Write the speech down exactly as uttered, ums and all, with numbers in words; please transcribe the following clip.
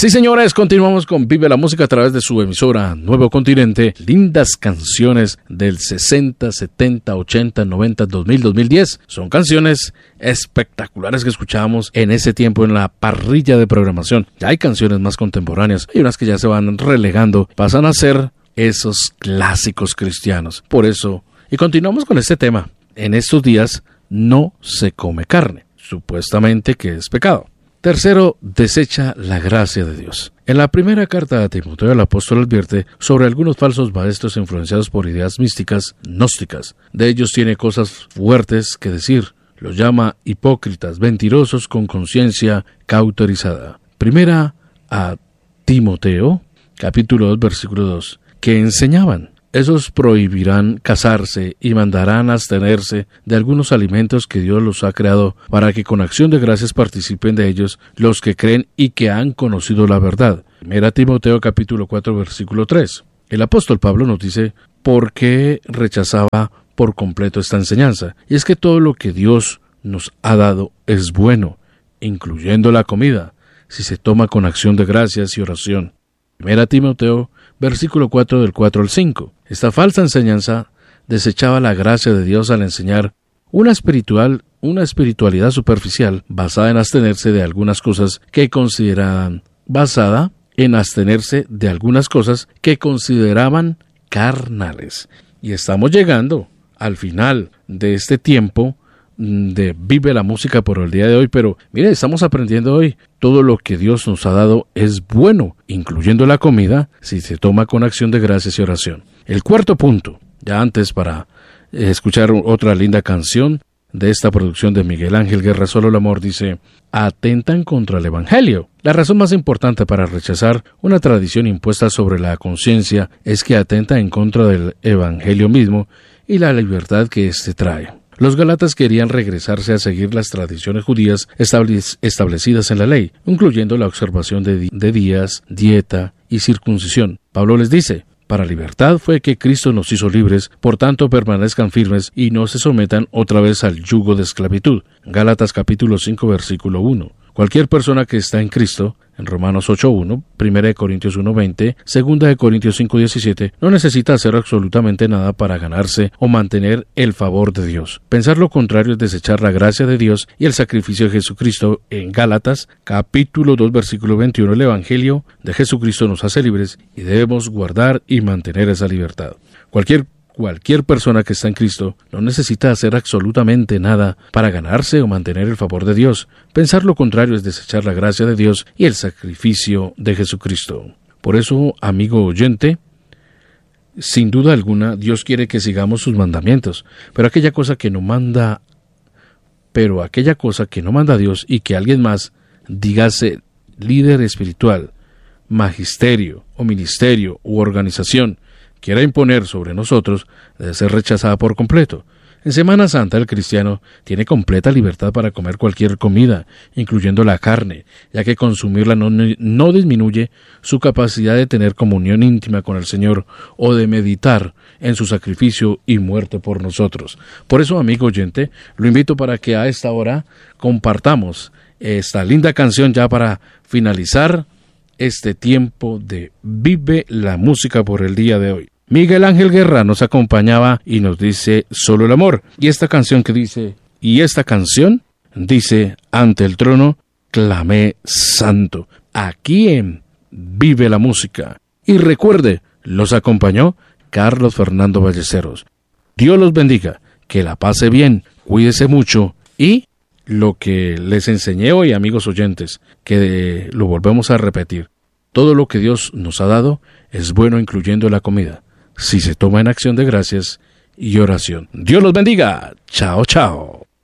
Sí, señores, continuamos con Vive la Música a través de su emisora Nuevo Continente. Lindas canciones del sesenta, setenta, ochenta, noventa, dos mil, dos mil diez. Son canciones espectaculares que escuchábamos en ese tiempo en la parrilla de programación. Ya hay canciones más contemporáneas, hay unas que ya se van relegando, pasan a ser esos clásicos cristianos. Por eso, y continuamos con este tema. En estos días no se come carne, supuestamente que es pecado. Tercero, desecha la gracia de Dios. En la primera carta a Timoteo, el apóstol advierte sobre algunos falsos maestros influenciados por ideas místicas gnósticas. De ellos tiene cosas fuertes que decir. Los llama hipócritas, mentirosos con conciencia cauterizada. Primera a Timoteo, capítulo dos, versículo dos, que enseñaban. Esos prohibirán casarse y mandarán abstenerse de algunos alimentos que Dios los ha creado para que con acción de gracias participen de ellos los que creen y que han conocido la verdad. Primera Timoteo capítulo cuatro versículo tres. El apóstol Pablo nos dice por qué rechazaba por completo esta enseñanza. Y es que todo lo que Dios nos ha dado es bueno, incluyendo la comida, si se toma con acción de gracias y oración. Primera Timoteo versículo cuatro del cuatro al cinco. Esta falsa enseñanza desechaba la gracia de Dios al enseñar una espiritual, una espiritualidad superficial basada en abstenerse de algunas cosas que consideraban basada en abstenerse de algunas cosas que consideraban carnales. Y estamos llegando al final de este tiempo de Vive la Música por el día de hoy, pero mire, estamos aprendiendo hoy. Todo lo que Dios nos ha dado es bueno, incluyendo la comida, si se toma con acción de gracias y oración. El cuarto punto, ya antes para escuchar otra linda canción de esta producción de Miguel Ángel Guerra, Solo el Amor, dice: atentan contra el Evangelio. La razón más importante para rechazar una tradición impuesta sobre la conciencia es que atenta en contra del Evangelio mismo y la libertad que éste trae. Los galatas querían regresarse a seguir las tradiciones judías establecidas en la ley, incluyendo la observación de, di- de días, dieta y circuncisión. Pablo les dice: para libertad fue que Cristo nos hizo libres, por tanto permanezcan firmes y no se sometan otra vez al yugo de esclavitud. Gálatas capítulo cinco versículo uno. Cualquier persona que está en Cristo, en Romanos ocho uno, Primera de Corintios uno veinte, Segunda de Corintios cinco diecisiete, no necesita hacer absolutamente nada para ganarse o mantener el favor de Dios. Pensar lo contrario es desechar la gracia de Dios y el sacrificio de Jesucristo. En Gálatas capítulo dos versículo veintiuno, el Evangelio de Jesucristo nos hace libres y debemos guardar y mantener esa libertad. Cualquier Cualquier persona que está en Cristo no necesita hacer absolutamente nada para ganarse o mantener el favor de Dios. Pensar lo contrario es desechar la gracia de Dios y el sacrificio de Jesucristo. Por eso, amigo oyente, sin duda alguna, Dios quiere que sigamos sus mandamientos, pero aquella cosa que no manda, pero aquella cosa que no manda Dios y que alguien más, dígase líder espiritual, magisterio o ministerio u organización, quiera imponer sobre nosotros, debe ser rechazada por completo. En Semana Santa el cristiano tiene completa libertad para comer cualquier comida, incluyendo la carne, ya que consumirla no, no disminuye su capacidad de tener comunión íntima con el Señor o de meditar en su sacrificio y muerte por nosotros. Por eso, amigo oyente, lo invito para que a esta hora compartamos esta linda canción ya para finalizar este tiempo de Vive la Música por el día de hoy. Miguel Ángel Guerra nos acompañaba y nos dice Solo el Amor. Y esta canción que dice, y esta canción dice, ante el trono clamé santo. Aquí en Vive la Música. Y recuerde, los acompañó Carlos Fernando Ballesteros. Dios los bendiga, que la pase bien, cuídese mucho y lo que les enseñé hoy, amigos oyentes, que lo volvemos a repetir. Todo lo que Dios nos ha dado es bueno, incluyendo la comida, si se toma en acción de gracias y oración. Dios los bendiga. Chao, chao.